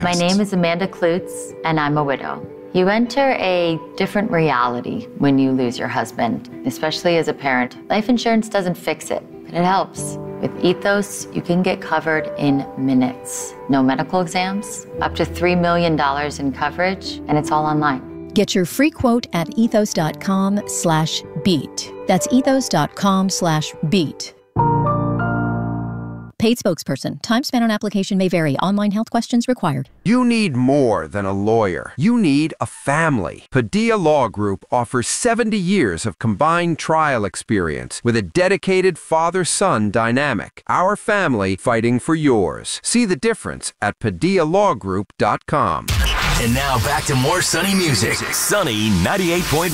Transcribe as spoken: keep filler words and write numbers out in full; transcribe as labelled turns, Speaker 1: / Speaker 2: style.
Speaker 1: My name is Amanda Klutz, and I'm a widow. You enter a different reality when you lose your husband, especially as a parent. Life insurance doesn't fix it, but it helps. With Ethos, you can get covered in minutes. No medical exams, up to three million dollars in coverage, and it's all online.
Speaker 2: Get your free quote at ethos.com slash beat. That's ethos.com slash beat. Paid spokesperson. Time spent on application may vary. Online health questions required.
Speaker 3: You need more than a lawyer. You need a family. Padilla Law Group offers seventy years of combined trial experience with a dedicated father-son dynamic. Our family fighting for yours. See the difference at padilla law group dot com.
Speaker 4: And now back to more Sunny music. Sunny ninety-eight point one.